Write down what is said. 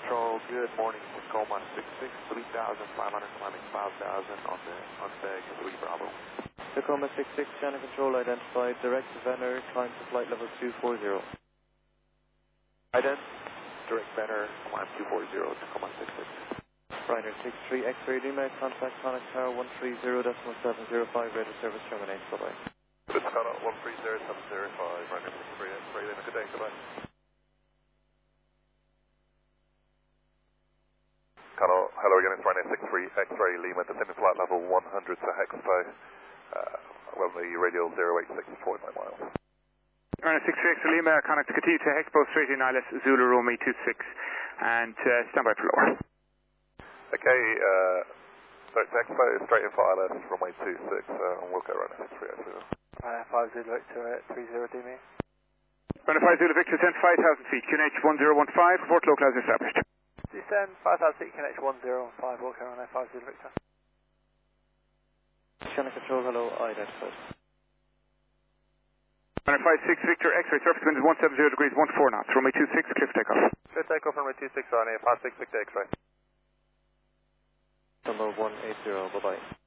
Control, good morning. Tacoma 66, 3,500, climbing 5,000 on the 3 Bravo. Tacoma 66, Channel Control identified, direct to Venner, climb to flight level 240. Ident, direct Venner, climb 240, Tacoma 66. Ryder 63, X-ray Lima, contact Connect Tower 130.705, radio service terminates, bye-bye. It's Connect 130.705, Ryder 63, X-ray Lima, good day, goodbye. Connell, hello again, it's Ryder 63, X-ray Lima, descending flight level 100 to Hexpo, runway radial 086, 49 miles. Ryder 63, X-ray Lima, connect to continue to Hexpo, straight in ILS, Zulu Romeo 26, and stand by for lower. Okay, so it's Expo, straight in for ILS, runway 26, and we'll go around 63, actually. 5 Zulu Victor 30 DME. Runway 5 Zulu Victor, descend 5,000 feet, QNH 1015, report local as established. Descend 5,000 feet, Connect 105, walk around 5 Zulu Victor. Channel Control, hello, identified. Runway 56 Victor, X-ray, surface wind is 170 degrees, 14 knots, runway 26, clear for takeoff. Clear takeoff, runway 26, Ryder 56 Victor, X-ray. Number 180, bye-bye.